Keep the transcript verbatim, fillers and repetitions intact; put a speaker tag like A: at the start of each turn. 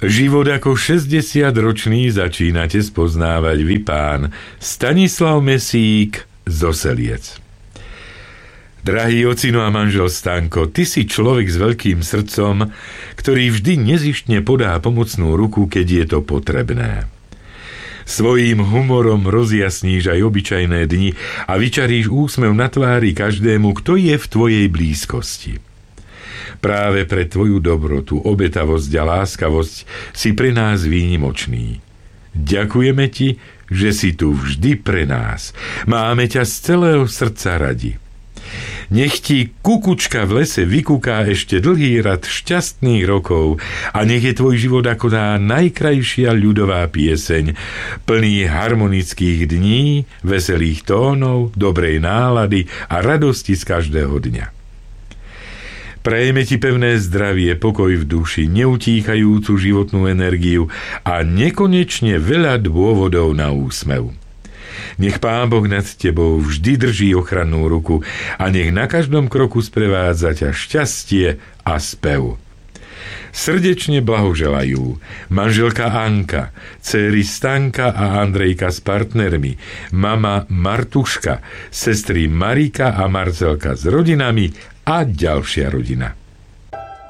A: Život ako šesťdesiatročný začínate spoznávať vy, pán Stanislav Mesík z Oseliec. Drahý ocino a manžel Stanko, ty si človek s veľkým srdcom, ktorý vždy nezištne podá pomocnú ruku, keď je to potrebné. Svojím humorom rozjasníš aj obyčajné dni a vyčaríš úsmev na tvári každému, kto je v tvojej blízkosti. Práve pre tvoju dobrotu, obetavosť a láskavosť si pre nás výnimočný. Ďakujeme ti, že si tu vždy pre nás. Máme ťa z celého srdca radi. Nech ti kukučka v lese vykúká ešte dlhý rad šťastných rokov a nech je tvoj život ako tá najkrajšia ľudová pieseň, plný harmonických dní, veselých tónov, dobrej nálady a radosti z každého dňa. Prajeme ti pevné zdravie, pokoj v duši, neutíchajúcu životnú energiu a nekonečne veľa dôvodov na úsmev. Nech Pán Boh nad tebou vždy drží ochrannú ruku a nech na každom kroku sprevádza ťa šťastie a spev. Srdečne blahoželajú manželka Anka, dcéry Stanka a Andrejka s partnermi, mama Martuška, sestry Marika a Marcelka s rodinami a ďalšia rodina.